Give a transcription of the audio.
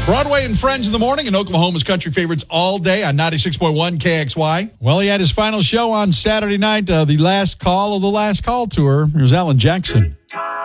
Broadway and Friends in the morning and Oklahoma's country favorites all day on 96.1 KXY. Well, he had his final show on Saturday night, the last call of the Last Call tour. Here's Alan Jackson.